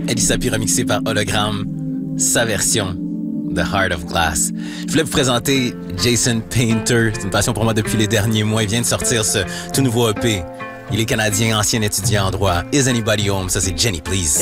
Eddie Sapi remixé par Hologram, sa version The Heart of Glass. Je voulais vous présenter Jason Painter. C'est une passion pour moi depuis les derniers mois. Il vient de sortir ce tout nouveau EP. Il est canadien, ancien étudiant en droit. Is Anybody Home? Ça, c'est Jenny Please.